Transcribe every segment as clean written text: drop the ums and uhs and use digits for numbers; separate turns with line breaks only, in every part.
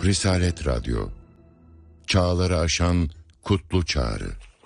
Risalet Radyo, çağları aşan kutlu çağrı.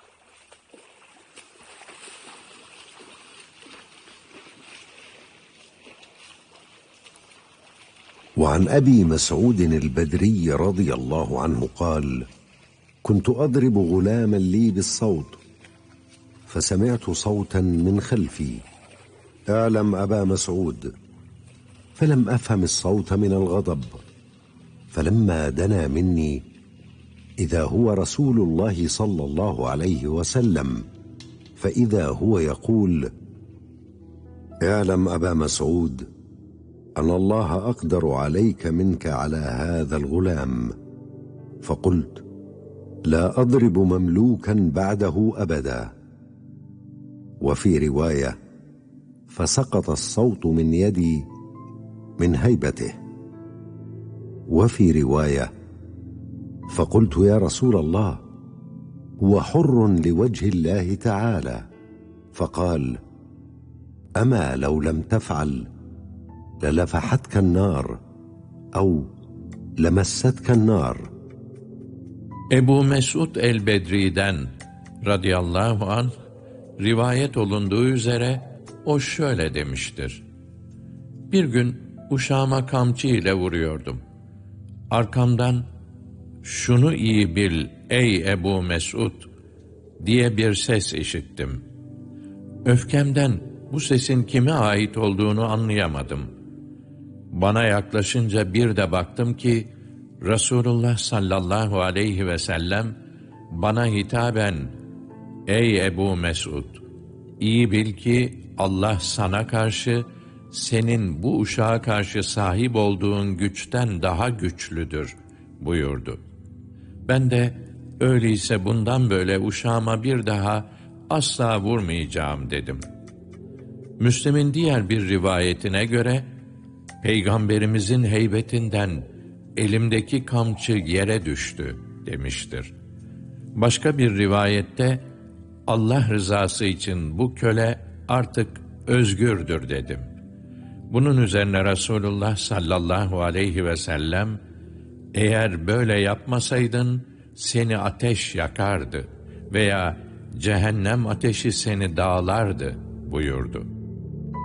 وعن أبي مسعود البدري رضي الله عنه قال: كنت أضرب غلاما لي بالصوت فسمعت صوتا من خلفي: اعلم أبا مسعود. فلم أفهم الصوت من الغضب، فلما دنا مني إذا هو رسول الله صلى الله عليه وسلم، فإذا هو يقول: اعلم أبا مسعود أن الله أقدر عليك منك على هذا الغلام. فقلت: لا أضرب مملوكا بعده أبدا. وفي رواية: فسقط الصوت من يدي من هيبته. وفي رواية: فقلت: يا رسول الله، هو حر لوجه الله تعالى. فقال: أما لو لم تفعل للفحتك النار أو لمستك النار.
Ebu Mesud el-Bedri'den radıyallahu anh rivayet olunduğu üzere o şöyle demiştir: Bir gün uşağıma kamçı ile vuruyordum. Arkamdan "Şunu iyi bil ey Ebu Mesud" diye bir ses işittim. Öfkemden bu sesin kime ait olduğunu anlayamadım. Bana yaklaşınca bir de baktım ki Resulullah sallallahu aleyhi ve sellem bana hitaben "Ey Ebu Mesud, iyi bil ki Allah sana karşı senin bu uşağa karşı sahip olduğun güçten daha güçlüdür" buyurdu. Ben de öyleyse bundan böyle uşağıma bir daha asla vurmayacağım dedim. Müslim'in diğer bir rivayetine göre Peygamberimizin heybetinden elimdeki kamçı yere düştü demiştir. Başka bir rivayette Allah rızası için bu köle artık özgürdür dedim. Bunun üzerine Resulullah sallallahu aleyhi ve sellem eğer böyle yapmasaydın seni ateş yakardı veya cehennem ateşi seni dağlardı buyurdu.